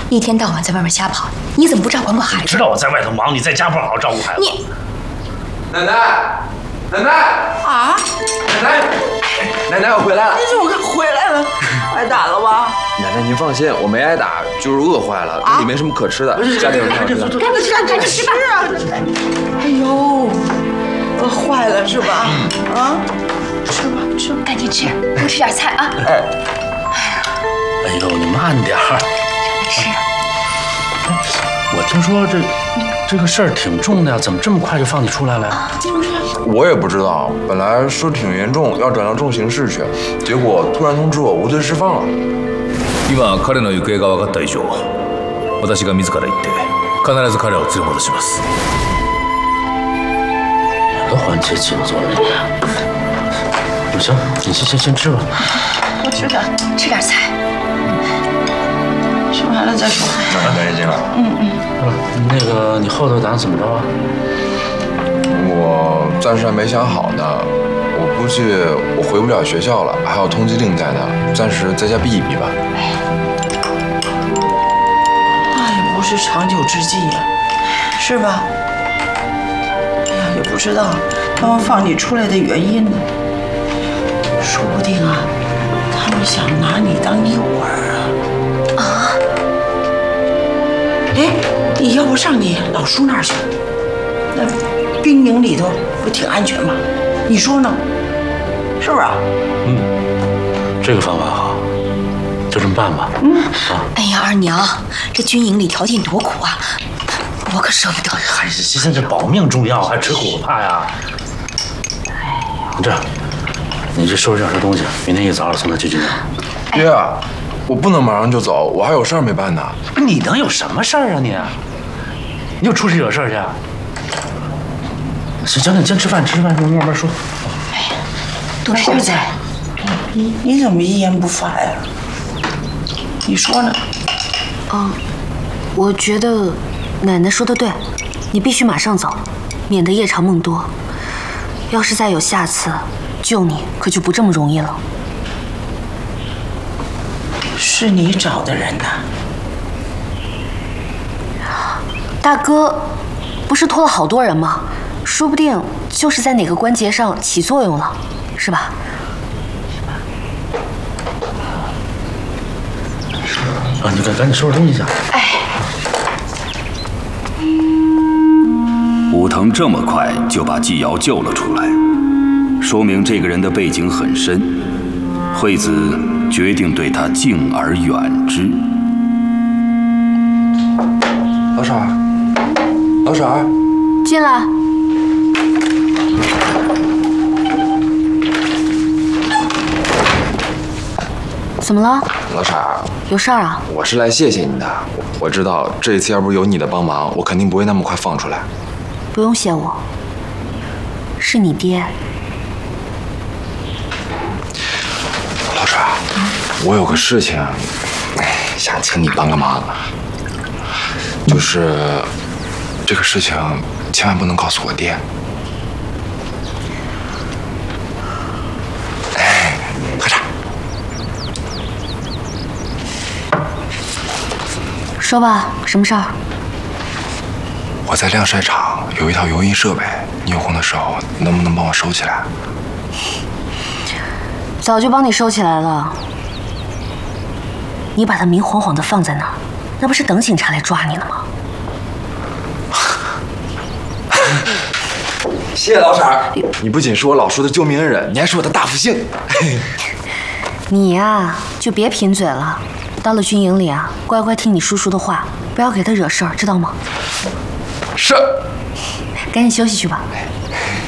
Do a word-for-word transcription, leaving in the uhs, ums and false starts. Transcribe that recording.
一天到晚在外面瞎跑，你怎么不照管我孩子？ 知道我在外头忙，你在家不好好照顾孩子。 你， 奶奶，奶奶啊！ 奶奶，奶奶我回来了。 你怎么回来了？挨打了吧？ 奶奶您放心，我没挨打，就是饿坏了，这里没什么可吃的。家里有人吃的。 赶紧吃，赶紧吃啊！哎呦，饿坏了是吧？啊，吃吧吃吧， 赶紧吃，多吃点菜啊！ 哎， 哎呦，你慢点儿。 是。 我听说这这个事儿挺重的呀，怎么这么快就放你出来了呀？ 我也不知道，本来说挺严重，要转到重刑室去，结果突然通知我无罪释放了。 今彼の行方が分かった以上、私が自ら行って必ず彼を連れ戻します。 两个环节紧做了呀。不行，你先先先吃吧。 多吃点， 吃点菜。 吃完了再说。 奶奶赶紧进来。 嗯嗯。 那个，你后头打算怎么着啊？ 我暂时还没想好呢，我估计我回不了学校了，还有通缉令在呢，暂时在家避一避吧。 那也不是长久之计呀，是吧？哎呀，也不知道他们放你出来的原因呢，说不定啊，他们想拿你当诱饵啊。啊？哎，你要不上你老叔那儿去？那兵营里头不挺安全吗？你说呢？是不是啊？ 嗯，这个方法好，就这么办吧。 嗯啊。 哎呀，二娘，这军营里条件多苦啊，我可舍不得。 还是现在保命重要，还吃苦怕呀？ 哎呀， 你这样，你这收拾点这东西，明天一早送他去军营。 爹，我不能马上就走，我还有事儿没办呢。 你能有什么事儿啊你？你又出去惹事儿去？行行，你先吃饭，吃饭，慢慢说。 哎呀，多吃点菜。 你你怎么一言不发呀？你说呢？ 嗯，我觉得奶奶说的对，你必须马上走，免得夜长梦多。要是再有下次，救你可就不这么容易了。 是你找的人呐？ 大哥，不是托了好多人吗？说不定就是在哪个关节上起作用了，是吧？ 啊，你赶赶紧收拾东西去。 哎。 武藤这么快就把纪瑶救了出来，说明这个人的背景很深。惠子决定对他敬而远之。 老婶儿，老婶儿， 进来。怎么了？ 老婶儿， 有事儿啊？ 我是来谢谢你的。我知道这一次要不是有你的帮忙，我肯定不会那么快放出来。 不用谢我，是你爹。 老婶儿，我有个事情，想请你帮个忙，就是这个事情千万不能告诉我爹。哎，喝茶。 说吧，什么事儿？ 我在晾晒场有一套油印设备，你有空的时候能不能帮我收起来？ 早就帮你收起来了。你把它明晃晃的放在那儿，那不是等警察来抓你呢吗？ 谢谢老婶儿，你不仅是我老叔的救命恩人，你还是我的大福星。 你呀，就别贫嘴了。到了军营里啊，乖乖听你叔叔的话，不要给他惹事儿，知道吗？ 是。 赶紧休息去吧。